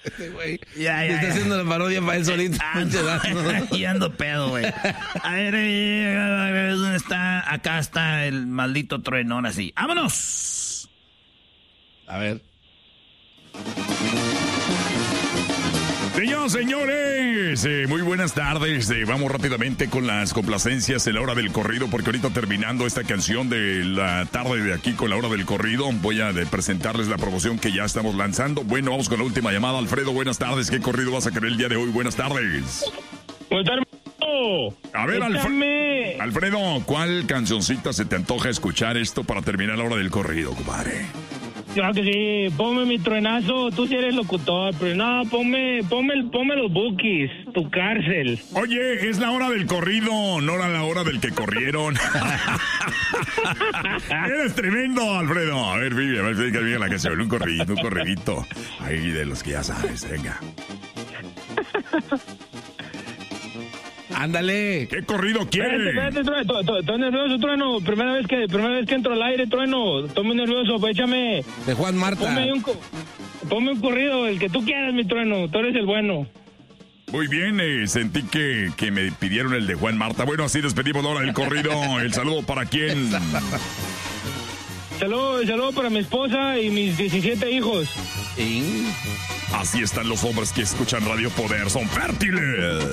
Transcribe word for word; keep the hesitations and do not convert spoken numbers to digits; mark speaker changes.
Speaker 1: Este güey.
Speaker 2: Ya, ya,
Speaker 1: está
Speaker 2: ya.
Speaker 1: haciendo la parodia para él solito.
Speaker 2: Y ando pedo, güey. A ver, eh, a ver, ¿dónde está? Acá está el maldito truenón así. ¡Vámonos!
Speaker 1: A ver.
Speaker 3: Señoras, señores, eh, muy buenas tardes. Eh, vamos rápidamente con las complacencias en la hora del corrido, porque ahorita terminando esta canción de la tarde de aquí con la hora del corrido, voy a de presentarles la promoción que ya estamos lanzando. Bueno, vamos con la última llamada. Alfredo, buenas tardes. ¿Qué corrido vas a querer el día de hoy? Buenas tardes.
Speaker 4: Buenas tardes.
Speaker 3: A ver,
Speaker 4: Alfredo.
Speaker 3: Alfredo, ¿cuál cancioncita se te antoja escuchar esto para terminar la hora del corrido, compadre?
Speaker 4: Claro que sí, ponme mi truenazo, tú sí eres locutor, pero no, ponme, ponme, ponme los Bukis, tu cárcel.
Speaker 3: Oye, es la hora del corrido, no era la hora del que corrieron. Eres tremendo, Alfredo. A ver, Vivi, a ver, fíjate bien la canción, un corridito, un corridito. Ahí de los que ya sabes, venga.
Speaker 1: Ándale.
Speaker 3: ¿Qué corrido quieres?
Speaker 4: Espérate, espérate, Trueno, estoy nervioso, Trueno, primera vez que, primera vez que entro al aire, Trueno, estoy muy nervioso, pues échame.
Speaker 1: De Juan Marta.
Speaker 4: Ponme un, ponme un corrido, el que tú quieras, mi Trueno, tú eres el bueno.
Speaker 3: Muy bien, eh, sentí que, que me pidieron el de Juan Marta. Bueno, así despedimos la hora del corrido. El saludo para quién.
Speaker 4: Saludo, saludo para mi esposa y mis diecisiete hijos.
Speaker 1: ¿Sí?
Speaker 3: Así están los hombres que escuchan Radio Poder, son fértiles.